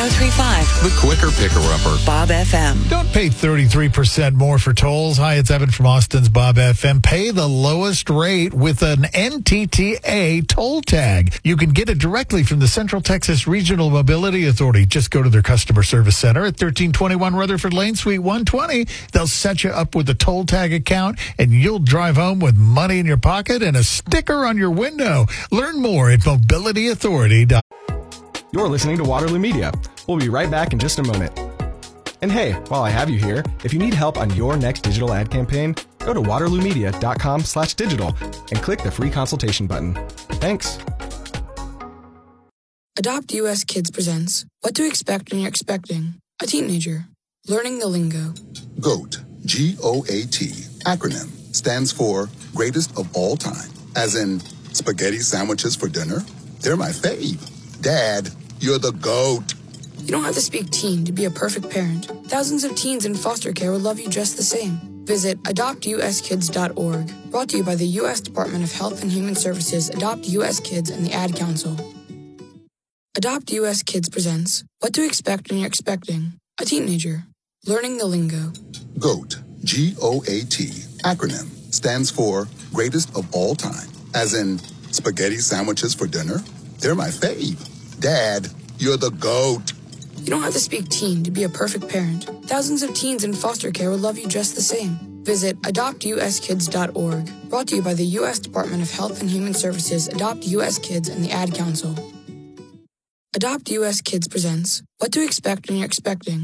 103.5. The quicker picker-upper. Bob FM. Don't pay 33% more for tolls. Hi, it's Evan from Austin's Bob FM. Pay the lowest rate with an NTTA toll tag. You can get it directly from the Central Texas Regional Mobility Authority. Just go to their customer service center at 1321 Rutherford Lane, Suite 120. They'll set you up with a toll tag account, and you'll drive home with money in your pocket and a sticker on your window. Learn more at mobilityauthority.com. You're listening to Waterloo Media. We'll be right back in just a moment. And hey, while I have you here, if you need help on your next digital ad campaign, go to waterloomedia.com/digital and click the free consultation button. Thanks. Adopt US Kids presents What to Expect When You're Expecting a Teenager. Learning the lingo. GOAT, G-O-A-T, acronym, stands for Greatest of All Time. As in, spaghetti sandwiches for dinner? They're my fave. Dad, you're the GOAT. You don't have to speak teen to be a perfect parent. Thousands of teens in foster care will love you just the same. Visit adoptuskids.org. Brought to you by the U.S. Department of Health and Human Services, Adopt U.S. Kids, and the Ad Council. Adopt U.S. Kids presents What to Expect When You're Expecting a Teenager. Learning the lingo. GOAT, G-O-A-T, acronym, stands for Greatest of All Time. As in, spaghetti sandwiches for dinner? They're my fave. Dad, you're the GOAT. You don't have to speak teen to be a perfect parent. Thousands of teens in foster care will love you just the same. Visit adoptuskids.org. Brought to you by the U.S. Department of Health and Human Services, Adopt U.S. Kids, and the Ad Council. Adopt U.S. Kids presents What to Expect When You're Expecting